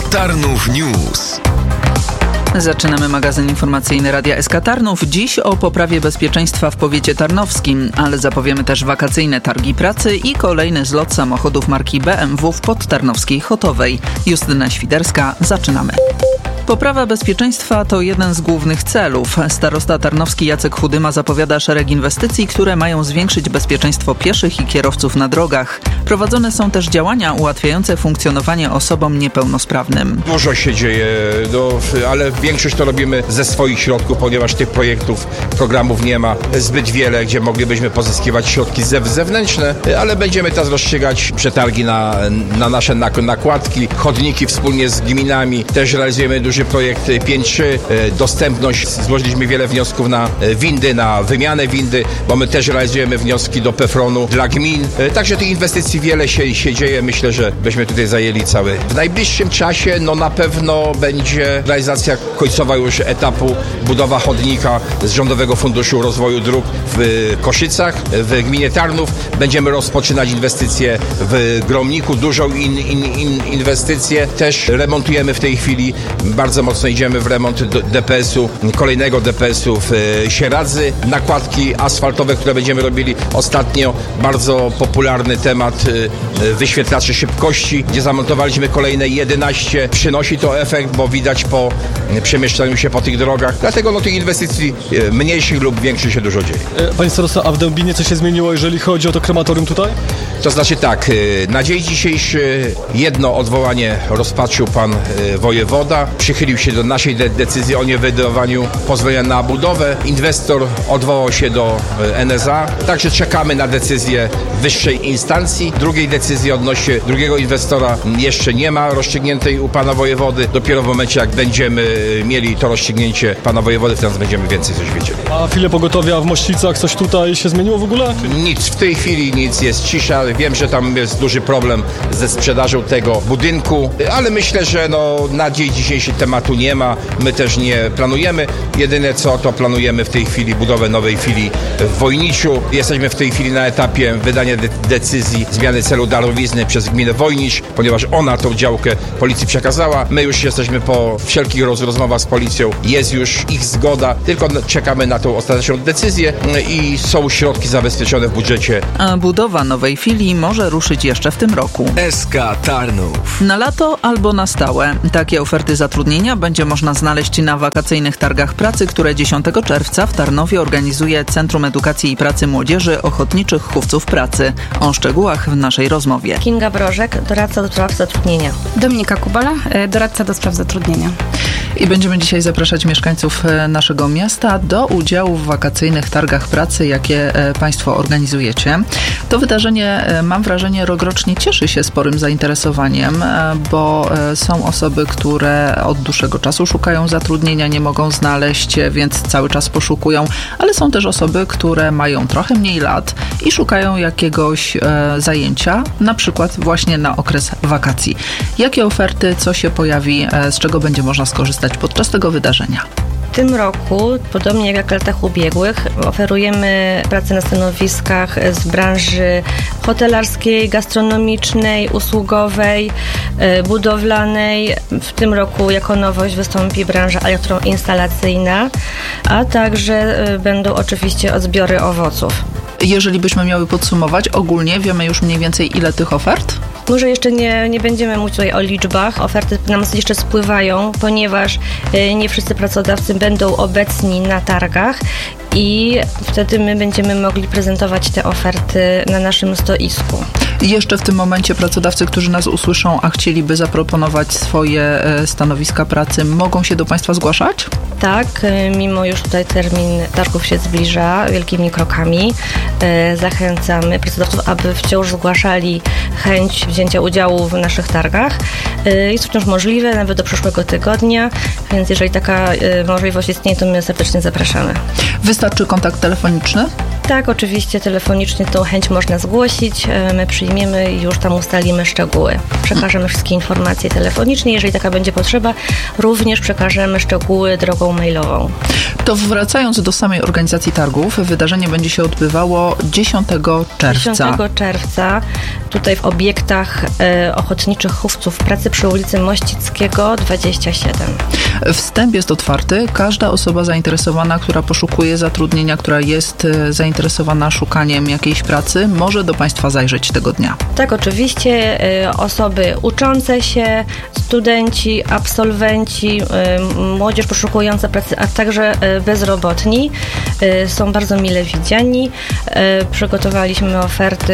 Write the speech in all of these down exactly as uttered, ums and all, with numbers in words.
Tarnów News. Zaczynamy magazyn informacyjny Radia S K Tarnów. Dziś o poprawie bezpieczeństwa w powiecie tarnowskim, ale zapowiemy też wakacyjne targi pracy i kolejny zlot samochodów marki B M W w podtarnowskiej Chotowej. Justyna Świderska, zaczynamy. Poprawa bezpieczeństwa to jeden z głównych celów. Starosta tarnowski Jacek Chudyma zapowiada szereg inwestycji, które mają zwiększyć bezpieczeństwo pieszych i kierowców na drogach. Prowadzone są też działania ułatwiające funkcjonowanie osobom niepełnosprawnym. Dużo się dzieje, no, ale większość to robimy ze swoich środków, ponieważ tych projektów, programów nie ma zbyt wiele, gdzie moglibyśmy pozyskiwać środki zewnętrzne, ale będziemy teraz rozstrzygać przetargi na, na nasze nakładki, chodniki wspólnie z gminami. Też realizujemy duży projekt pięć trzy, dostępność. Złożyliśmy wiele wniosków na windy, na wymianę windy, bo my też realizujemy wnioski do PEFRON-u dla gmin. Także tych inwestycji wiele się, się dzieje. Myślę, że byśmy tutaj zajęli cały. W najbliższym czasie no na pewno będzie realizacja końcowa już etapu budowa chodnika z Rządowego Funduszu Rozwoju Dróg w Koszycach, w gminie Tarnów. Będziemy rozpoczynać inwestycje w Gromniku, dużą in, in, in inwestycję. Też remontujemy w tej chwili, bardzo mocno idziemy w remont D P S-u, kolejnego D P S-u w Sieradzy. Nakładki asfaltowe, które będziemy robili ostatnio, bardzo popularny temat wyświetlaczy szybkości, gdzie zamontowaliśmy kolejne jedenaście. Przynosi to efekt, bo widać po przemieszczaniu się po tych drogach. Dlatego no, tych inwestycji mniejszych lub większych się dużo dzieje. Panie starosta, a w Dębinie co się zmieniło, jeżeli chodzi o to krematorium tutaj? To znaczy tak, na dzień dzisiejszy jedno odwołanie rozpatrzył pan wojewoda. Przychylił się do naszej de- decyzji o niewydawaniu pozwolenia na budowę. Inwestor odwołał się do N S A. Także czekamy na decyzję wyższej instancji. Drugiej decyzji odnośnie drugiego inwestora jeszcze nie ma rozstrzygniętej u pana wojewody. Dopiero w momencie, jak będziemy mieli to rozstrzygnięcie pana wojewody, wtedy będziemy więcej coś wiedzieli. A chwilę pogotowia w Mościcach, coś tutaj się zmieniło w ogóle? Nic, w tej chwili nic, jest cisza. Wiem, że tam jest duży problem ze sprzedażą tego budynku, ale myślę, że no, na dzień dzisiejszy tematu nie ma. My też nie planujemy. Jedyne co, to planujemy w tej chwili budowę nowej filii w Wojniczu. Jesteśmy w tej chwili na etapie wydania de- decyzji zmiany celu darowizny przez gminę Wojnicz, ponieważ ona tą działkę policji przekazała. My już jesteśmy po wszelkich roz- rozmowach z policją. Jest już ich zgoda, tylko czekamy na tą ostateczną decyzję i są środki zabezpieczone w budżecie. A budowa nowej filii może ruszyć jeszcze w tym roku. S K Tarnów. Na lato albo na stałe. Takie oferty zatrudnienia będzie można znaleźć na wakacyjnych targach pracy, które dziesiątego czerwca w Tarnowie organizuje Centrum Edukacji i Pracy Młodzieży Ochotniczych Chówców Pracy. O szczegółach w naszej rozmowie. Kinga Brożek, doradca do spraw zatrudnienia. Dominika Kubala, doradca do spraw zatrudnienia. I będziemy dzisiaj zapraszać mieszkańców naszego miasta do udziału w wakacyjnych targach pracy, jakie Państwo organizujecie. To wydarzenie, mam wrażenie, rokrocznie cieszy się sporym zainteresowaniem, bo są osoby, które od dłuższego czasu szukają zatrudnienia, nie mogą znaleźć, więc cały czas poszukują, ale są też osoby, które mają trochę mniej lat i szukają jakiegoś e, zajęcia, na przykład właśnie na okres wakacji. Jakie oferty, co się pojawi, e, z czego będzie można skorzystać podczas tego wydarzenia? W tym roku, podobnie jak w latach ubiegłych, oferujemy pracę na stanowiskach z branży hotelarskiej, gastronomicznej, usługowej, budowlanej. W tym roku jako nowość wystąpi branża elektroinstalacyjna, a także będą oczywiście odbiory owoców. Jeżeli byśmy miały podsumować, ogólnie wiemy już mniej więcej, ile tych ofert? Może jeszcze nie, nie będziemy mówić tutaj o liczbach. Oferty nam jeszcze spływają, ponieważ nie wszyscy pracodawcy będą obecni na targach i wtedy my będziemy mogli prezentować te oferty na naszym stoisku. Jeszcze w tym momencie pracodawcy, którzy nas usłyszą, a chcieliby zaproponować swoje stanowiska pracy, mogą się do Państwa zgłaszać? Tak, mimo już tutaj termin targów się zbliża wielkimi krokami. Zachęcamy pracodawców, aby wciąż zgłaszali chęć wzięcia udziału w naszych targach. Jest to wciąż możliwe, nawet do przyszłego tygodnia, więc jeżeli taka możliwość istnieje, to my serdecznie zapraszamy. Wystarczy kontakt telefoniczny? Tak, oczywiście telefonicznie tą chęć można zgłosić. My przyjmiemy i już tam ustalimy szczegóły. Przekażemy wszystkie informacje telefonicznie. Jeżeli taka będzie potrzeba, również przekażemy szczegóły drogą mailową. To wracając do samej organizacji targów, wydarzenie będzie się odbywało dziesiątego czerwca. dziesiątego czerwca tutaj w obiektach e, Ochotniczych Chówców Pracy przy ulicy Mościckiego dwadzieścia siedem. Wstęp jest otwarty. Każda osoba zainteresowana, która poszukuje zatrudnienia, która jest zainteresowana szukaniem jakiejś pracy, może do Państwa zajrzeć tego dnia. Tak, oczywiście e, osoby uczące się, studenci, absolwenci, e, młodzież poszukująca pracy, a także e, bezrobotni e, są bardzo mile widziani. E, przygotowaliśmy oferty,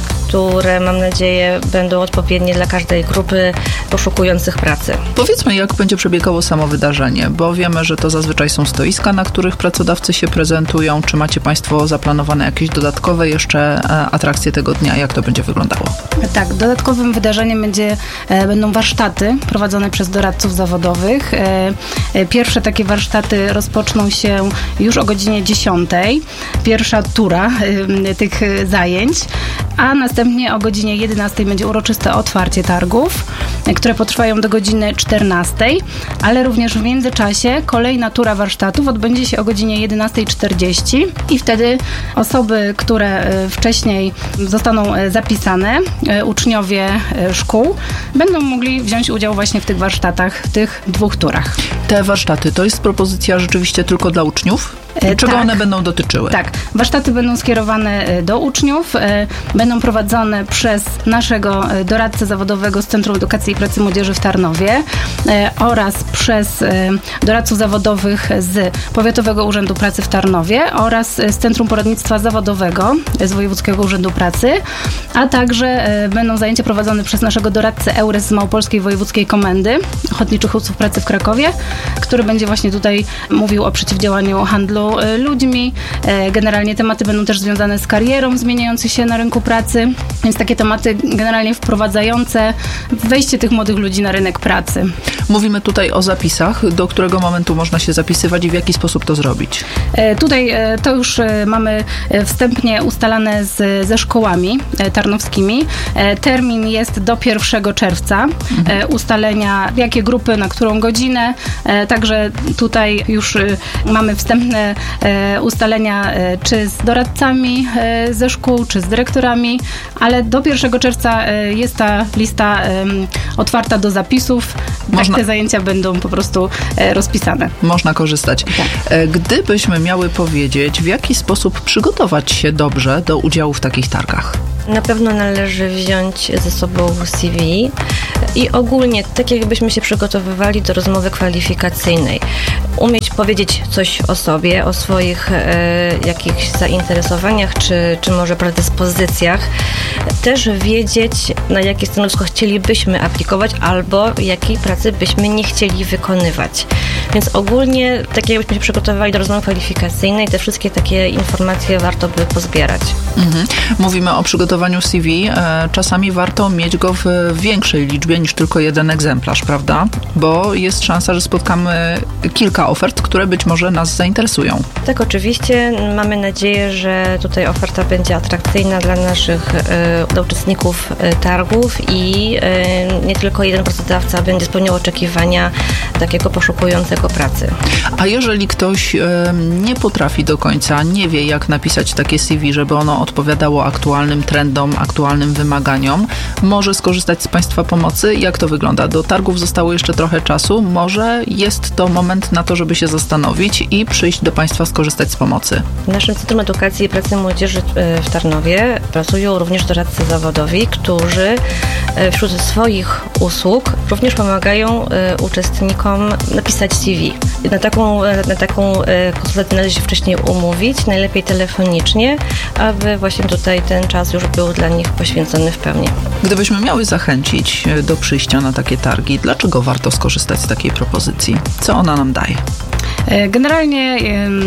które mam nadzieję będą odpowiednie dla każdej grupy poszukujących pracy. Powiedzmy, jak będzie przebiegało samo wydarzenie, bo wiemy, że to zazwyczaj są stoiska, na których pracodawcy się prezentują. Czy macie Państwo zaplanowane jakieś dodatkowe jeszcze atrakcje tego dnia? Jak to będzie wyglądało? Tak, dodatkowym wydarzeniem będzie, będą warsztaty prowadzone przez doradców zawodowych. Pierwsze takie warsztaty rozpoczną się już o godzinie dziesiątej. Pierwsza tura tych zajęć, a następnie o godzinie jedenastej będzie uroczyste otwarcie targów, które potrwają do godziny czternastej, ale również w międzyczasie kolejna tura warsztatów odbędzie się o godzinie jedenastej czterdzieści i wtedy osoby, które wcześniej zostaną zapisane, uczniowie szkół, będą mogli wziąć udział właśnie w tych warsztatach, w tych dwóch turach. Te warsztaty to jest propozycja rzeczywiście tylko dla uczniów? Czego tak. one będą dotyczyły? Tak, warsztaty będą skierowane do uczniów, będą prowadzone przez naszego doradcę zawodowego z Centrum Edukacji i Pracy Młodzieży w Tarnowie oraz przez doradców zawodowych z Powiatowego Urzędu Pracy w Tarnowie oraz z Centrum Poradnictwa Zawodowego z Wojewódzkiego Urzędu Pracy, a także będą zajęcia prowadzone przez naszego doradcę EURES z Małopolskiej Wojewódzkiej Komendy Ochotniczych Chówców Pracy w Krakowie, który będzie właśnie tutaj mówił o przeciwdziałaniu handlu ludźmi. Generalnie tematy będą też związane z karierą zmieniających się na rynku pracy, więc takie tematy generalnie wprowadzające wejście tych młodych ludzi na rynek pracy. Mówimy tutaj o zapisach. Do którego momentu można się zapisywać i w jaki sposób to zrobić? Tutaj to już mamy wstępnie ustalane z, ze szkołami tarnowskimi. Termin jest do pierwszego czerwca. Mhm. Ustalenia, jakie grupy, na którą godzinę. Także tutaj już mamy wstępne ustalenia czy z doradcami ze szkół, czy z dyrektorami, ale do pierwszego czerwca jest ta lista otwarta do zapisów. Można... Tak te zajęcia będą po prostu rozpisane. Można korzystać. Tak. Gdybyśmy miały powiedzieć, w jaki sposób przygotować się dobrze do udziału w takich targach? Na pewno należy wziąć ze sobą C V i ogólnie, tak jakbyśmy się przygotowywali do rozmowy kwalifikacyjnej. Umieć powiedzieć coś o sobie, o swoich e, jakichś zainteresowaniach, czy, czy może predyspozycjach. Też wiedzieć, na jakie stanowisko chcielibyśmy aplikować, albo jakiej pracy byśmy nie chcieli wykonywać. Więc ogólnie, tak jakbyśmy się przygotowywali do rozmowy kwalifikacyjnej, te wszystkie takie informacje warto by pozbierać. Mhm. Mówimy o przygotowaniu C V. Czasami warto mieć go w większej liczbie niż tylko jeden egzemplarz, prawda? Bo jest szansa, że spotkamy kilka ofert, które być może nas zainteresują. Tak, oczywiście. Mamy nadzieję, że tutaj oferta będzie atrakcyjna dla naszych e, uczestników e, targów i e, nie tylko jeden pracodawca będzie spełniał oczekiwania takiego poszukującego pracy. A jeżeli ktoś e, nie potrafi do końca, nie wie, jak napisać takie C V, żeby ono odpowiadało aktualnym trendom, aktualnym wymaganiom, może skorzystać z Państwa pomocy? Jak to wygląda? Do targów zostało jeszcze trochę czasu. Może jest to moment na to, żeby się zastanowić i przyjść do Państwa skorzystać z pomocy. W naszym Centrum Edukacji i Pracy Młodzieży w Tarnowie pracują również doradcy zawodowi, którzy wśród swoich usług również pomagają uczestnikom napisać C V. Na taką, na taką konsultację należy się wcześniej umówić, najlepiej telefonicznie, aby właśnie tutaj ten czas już był dla nich poświęcony w pełni. Gdybyśmy miały zachęcić do przyjścia na takie targi, dlaczego warto skorzystać z takiej propozycji? Co ona nam daje? Generalnie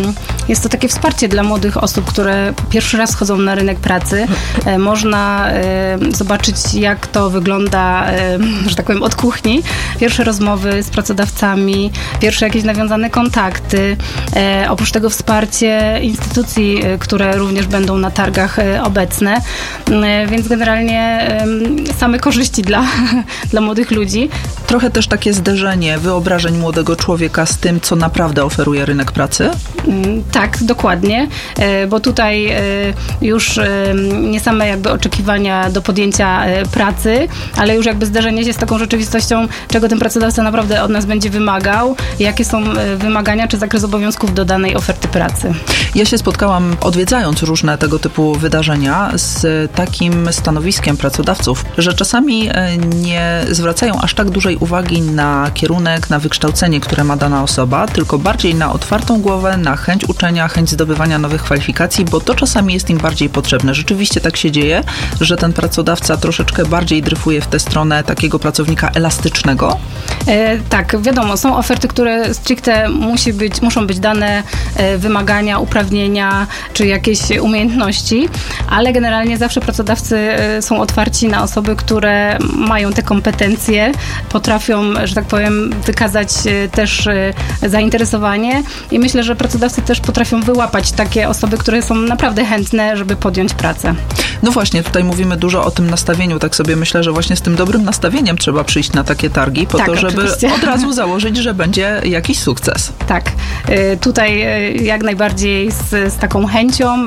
Jest to takie wsparcie dla młodych osób, które pierwszy raz chodzą na rynek pracy. Można zobaczyć, jak to wygląda, że tak powiem, od kuchni. Pierwsze rozmowy z pracodawcami, pierwsze jakieś nawiązane kontakty. Oprócz tego wsparcie instytucji, które również będą na targach obecne. Więc generalnie same korzyści dla, dla młodych ludzi. Trochę też takie zderzenie wyobrażeń młodego człowieka z tym, co naprawdę oferuje rynek pracy? Tak, dokładnie, bo tutaj już nie same jakby oczekiwania do podjęcia pracy, ale już jakby zderzenie się z taką rzeczywistością, czego ten pracodawca naprawdę od nas będzie wymagał, jakie są wymagania czy zakres obowiązków do danej oferty pracy. Ja się spotkałam, odwiedzając różne tego typu wydarzenia, z takim stanowiskiem pracodawców, że czasami nie zwracają aż tak dużej uwagi na kierunek, na wykształcenie, które ma dana osoba, tylko bardziej na otwartą głowę, na chęć uczenia, chęć zdobywania nowych kwalifikacji, bo to czasami jest im bardziej potrzebne. Rzeczywiście tak się dzieje, że ten pracodawca troszeczkę bardziej dryfuje w tę stronę takiego pracownika elastycznego? E, tak, wiadomo, są oferty, które stricte musi być, muszą być dane e, wymagania, uprawnienia czy jakieś umiejętności, ale generalnie zawsze pracodawcy e, są otwarci na osoby, które mają te kompetencje, potrafią, że tak powiem, wykazać e, też e, zainteresowanie i myślę, że pracodawcy też potrafią wyłapać takie osoby, które są naprawdę chętne, żeby podjąć pracę. No właśnie, tutaj mówimy dużo o tym nastawieniu, tak sobie myślę, że właśnie z tym dobrym nastawieniem trzeba przyjść na takie targi, po tak, to, żeby oczywiście. od razu założyć, że będzie jakiś sukces. Tak, tutaj jak najbardziej z, z taką chęcią,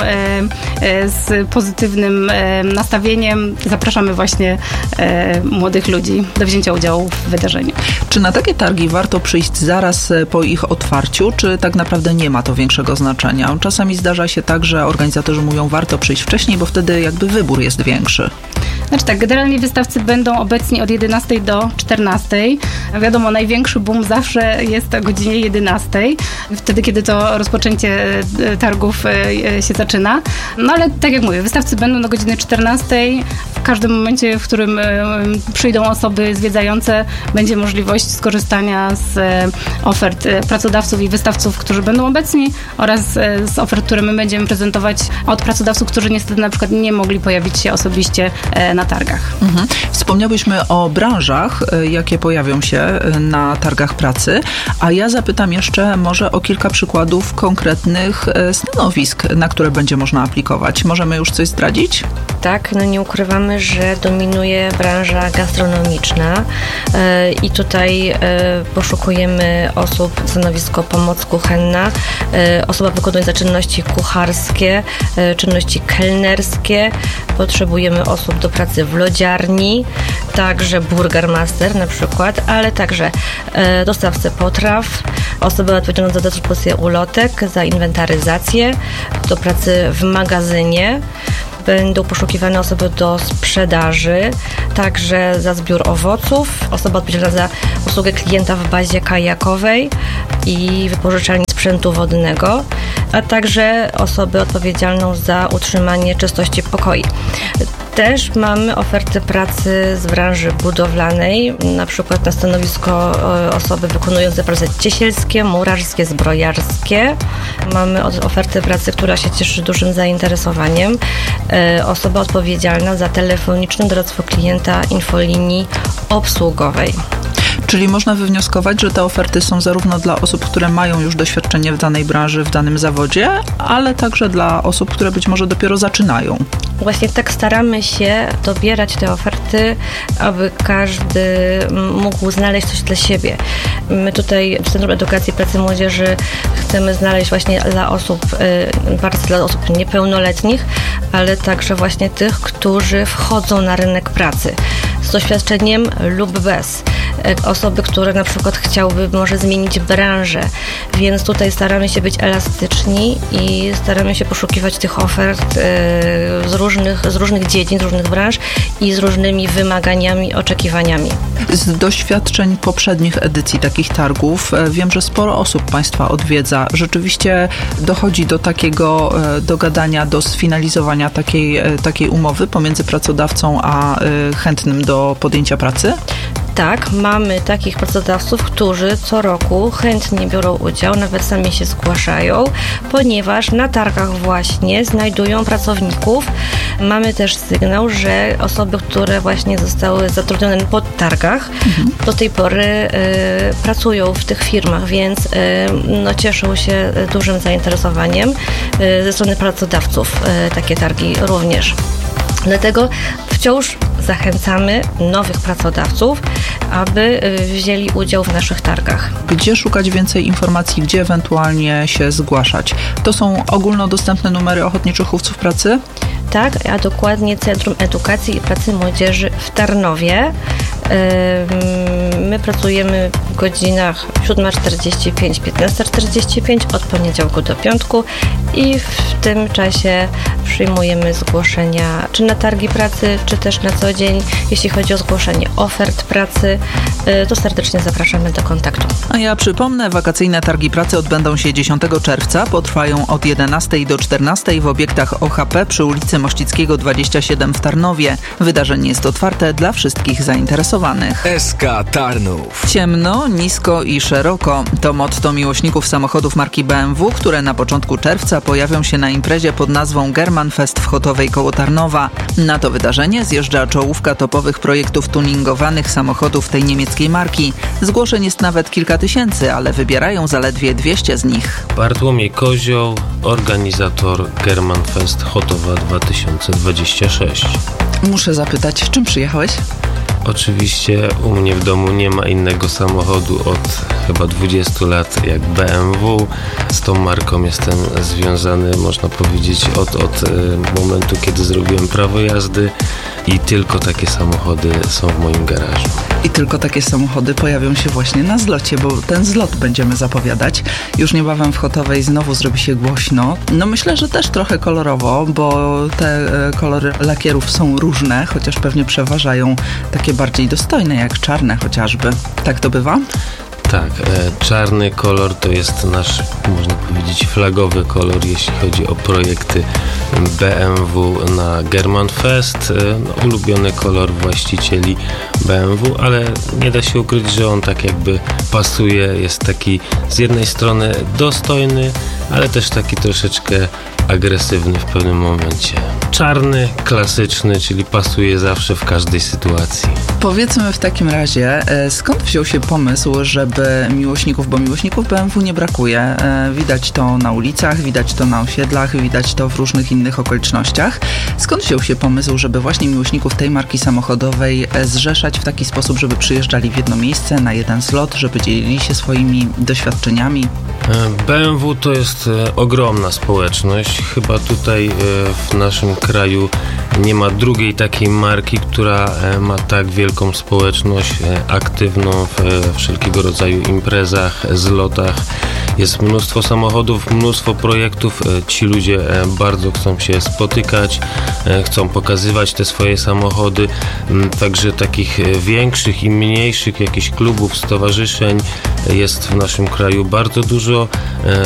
z pozytywnym nastawieniem zapraszamy właśnie młodych ludzi do wzięcia udziału w wydarzeniu. Czy na takie targi warto przyjść zaraz po ich otwarciu, czy tak naprawdę nie ma to większego znaczenia? Czasami zdarza się tak, że organizatorzy mówią, warto przyjść wcześniej, bo wtedy jakby wybór jest większy. Znaczy tak, generalnie wystawcy będą obecni od jedenastej do czternastej. Wiadomo, największy boom zawsze jest o godzinie jedenastej, wtedy, kiedy to rozpoczęcie targów się zaczyna. No ale tak jak mówię, wystawcy będą do godziny czternastej. W każdym momencie, w którym przyjdą osoby zwiedzające, będzie możliwość skorzystania z ofert pracodawców i wystawców, którzy będą obecni, oraz z ofert, które my będziemy prezentować od pracodawców, którzy niestety na przykład nie mogli pojawić się osobiście na targach. Mhm. Wspomniałyśmy o branżach, jakie pojawią się na targach pracy, a ja zapytam jeszcze może o kilka przykładów konkretnych stanowisk, na które będzie można aplikować. Możemy już coś zdradzić? Tak, no nie ukrywamy, że dominuje branża gastronomiczna i tutaj poszukujemy osób, stanowisko pomoc kuchenna, osoba wykonująca czynności kucharskie, czynności kelnerskie. Potrzebujemy osób do pracy w lodziarni, także burgermaster na przykład, ale także dostawcę potraw, osoby odpowiedzialne za dystrybucję ulotek, za inwentaryzację, do pracy w magazynie. Będą poszukiwane osoby do sprzedaży, także za zbiór owoców, osoba odpowiedzialna za usługę klienta w bazie kajakowej i wypożyczalni sprzętu wodnego, a także osobę odpowiedzialną za utrzymanie czystości pokoi. Też mamy oferty pracy z branży budowlanej, na przykład na stanowisko osoby wykonujące prace ciesielskie, murarskie, zbrojarskie. Mamy ofertę pracy, która się cieszy dużym zainteresowaniem. Osoba odpowiedzialna za telefoniczne doradztwo klienta infolinii obsługowej. Czyli można wywnioskować, że te oferty są zarówno dla osób, które mają już doświadczenie w danej branży, w danym zawodzie, ale także dla osób, które być może dopiero zaczynają. Właśnie tak staramy się dobierać te oferty, aby każdy mógł znaleźć coś dla siebie. My tutaj w Centrum Edukacji Pracy i Młodzieży chcemy znaleźć właśnie dla osób, bardzo dla osób niepełnoletnich, ale także właśnie tych, którzy wchodzą na rynek pracy z doświadczeniem lub bez. Osoby, które na przykład chciałyby może zmienić branżę, więc tutaj staramy się być elastyczni i staramy się poszukiwać tych ofert z różnych, z różnych dziedzin, z różnych branż i z różnymi wymaganiami, oczekiwaniami. Z doświadczeń poprzednich edycji takich targów wiem, że sporo osób Państwa odwiedza. Rzeczywiście dochodzi do takiego dogadania, do sfinalizowania takiej, takiej umowy pomiędzy pracodawcą a chętnym do podjęcia pracy? Tak, mamy takich pracodawców, którzy co roku chętnie biorą udział, nawet sami się zgłaszają, ponieważ na targach właśnie znajdują pracowników. Mamy też sygnał, że osoby, które właśnie zostały zatrudnione pod targach, mhm. do tej pory y, pracują w tych firmach, więc y, no, cieszą się dużym zainteresowaniem y, ze strony pracodawców, y, takie targi również. Dlatego wciąż zachęcamy nowych pracodawców, aby wzięli udział w naszych targach. Gdzie szukać więcej informacji, gdzie ewentualnie się zgłaszać? To są ogólnodostępne numery ochotniczych chówców pracy? Tak, a dokładnie Centrum Edukacji i Pracy Młodzieży w Tarnowie. My pracujemy w godzinach siódma czterdzieści pięć do piętnasta czterdzieści pięć od poniedziałku do piątku i w tym czasie przyjmujemy zgłoszenia czy na targi pracy, czy też na co dzień. Jeśli chodzi o zgłoszenie ofert pracy, to serdecznie zapraszamy do kontaktu. A ja przypomnę, wakacyjne targi pracy odbędą się dziesiątego czerwca, potrwają od jedenastej do czternastej w obiektach O H P przy ulicy Mościckiego dwadzieścia siedem w Tarnowie. Wydarzenie jest otwarte dla wszystkich zainteresowanych. S K Tarnów. Ciemno, nisko i szeroko. To motto miłośników samochodów marki B M W, które na początku czerwca pojawią się na imprezie pod nazwą German Fest w Chotowej koło Tarnowa. Na to wydarzenie zjeżdża czołówka topowych projektów tuningowanych samochodów tej niemieckiej marki. Zgłoszeń jest nawet kilka tysięcy, ale wybierają zaledwie dwieście z nich. Bartłomiej Kozioł, organizator German Fest Chotowa dwa tysiące dwadzieścia sześć. Muszę zapytać, czym przyjechałeś? Oczywiście u mnie w domu nie ma innego samochodu od chyba dwudziestu lat jak B M W. Z tą marką jestem związany, można powiedzieć, od, od momentu, kiedy zrobiłem prawo jazdy i tylko takie samochody są w moim garażu. I tylko takie samochody pojawią się właśnie na zlocie, bo ten zlot będziemy zapowiadać. Już niebawem w Chotowej znowu zrobi się głośno. No myślę, że też trochę kolorowo, bo te kolory lakierów są różne, chociaż pewnie przeważają takie bardziej dostojne, jak czarne chociażby. Tak to bywa? Tak, e, czarny kolor to jest nasz, można powiedzieć, flagowy kolor, jeśli chodzi o projekty B M W na German Fest. E, no, ulubiony kolor właścicieli B M W, ale nie da się ukryć, że on tak jakby pasuje, jest taki z jednej strony dostojny, ale też taki troszeczkę agresywny w pewnym momencie. Czarny, klasyczny, czyli pasuje zawsze w każdej sytuacji. Powiedzmy w takim razie, skąd wziął się pomysł, żeby miłośników, bo miłośników B M W nie brakuje. Widać to na ulicach, widać to na osiedlach, widać to w różnych innych okolicznościach. Skąd wziął się pomysł, żeby właśnie miłośników tej marki samochodowej zrzeszać w taki sposób, żeby przyjeżdżali w jedno miejsce, na jeden slot, żeby dzielili się swoimi doświadczeniami? B M W to jest ogromna społeczność. Chyba tutaj w naszym kraju nie ma drugiej takiej marki, która ma tak wielką społeczność aktywną w wszelkiego rodzaju imprezach, zlotach. Jest mnóstwo samochodów, mnóstwo projektów. Ci ludzie bardzo chcą się spotykać, chcą pokazywać te swoje samochody. Także takich większych i mniejszych jakichś klubów, stowarzyszeń jest w naszym kraju bardzo dużo.